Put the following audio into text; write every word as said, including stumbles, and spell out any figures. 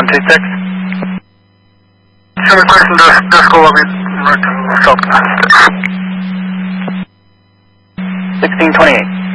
two six. Show me question desk, desk eleven, right to south. sixteen twenty-eight.